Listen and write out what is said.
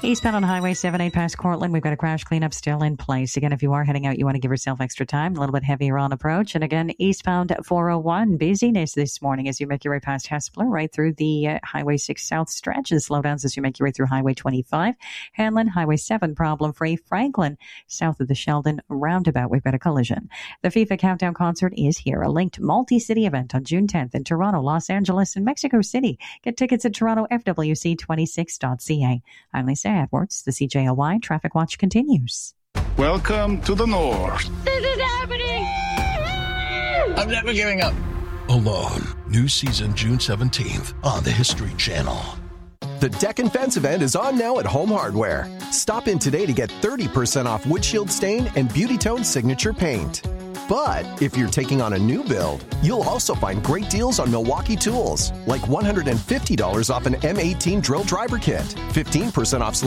Eastbound on Highway 78 past Cortland, we've got a crash cleanup still in place. Again, if you are heading out, you want to give yourself extra time, a little bit heavier on approach. And again, eastbound 401, busyness this morning as you make your way past Hespeler, right through the Highway 6 South stretch. And slowdowns as you make your way through Highway 25. Hanlon, Highway 7, problem-free. Franklin, south of the Sheldon roundabout, we've got a collision. The FIFA Countdown concert is here, a linked multi-city event on June 10th in Toronto, Los Angeles, and Mexico City. Get tickets at TorontoFWC26.ca. I'm Lisa Edwards. The CJLY Traffic Watch continues. Welcome to the North. This is happening! I'm never giving up. Alone. New season June 17th on the History Channel. The Deck and Fence event is on now at Home Hardware. Stop in today to get 30% off Windshield Stain and Beauty Tone Signature Paint. But if you're taking on a new build, you'll also find great deals on Milwaukee tools, like $150 off an M18 drill driver kit, 15% off